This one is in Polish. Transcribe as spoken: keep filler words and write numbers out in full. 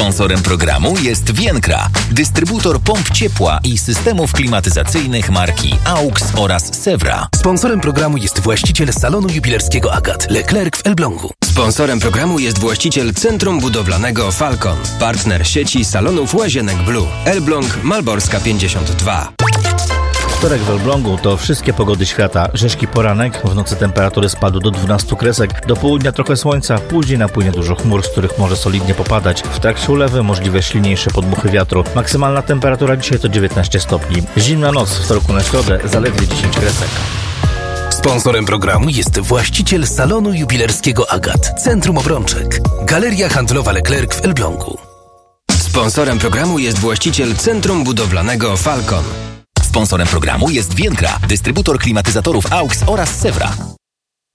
Sponsorem programu jest Vienkra, dystrybutor pomp ciepła i systemów klimatyzacyjnych marki AUX oraz Sewra. Sponsorem programu jest właściciel salonu jubilerskiego Agat, Leclerc w Elblągu. Sponsorem programu jest właściciel Centrum Budowlanego Falcon, partner sieci salonów Łazienek Blue, Elbląg, Malborska pięćdziesiąt dwa. Wtorek w Elblągu to wszystkie pogody świata. Rzeźki poranek, w nocy temperatury spadły do dwunastu kresek, do południa trochę słońca, później napłynie dużo chmur, z których może solidnie popadać. W trakcie ulewy możliwe silniejsze podmuchy wiatru. Maksymalna temperatura dzisiaj to dziewiętnaście stopni. Zimna noc w wtorku na środę, zaledwie dziesięć kresek. Sponsorem programu jest właściciel salonu jubilerskiego Agat, Centrum Obrączek, Galeria Handlowa Leclerc w Elblągu. Sponsorem programu jest właściciel Centrum Budowlanego Falcon. Sponsorem programu jest Vienkra, dystrybutor klimatyzatorów AUX oraz Sewra.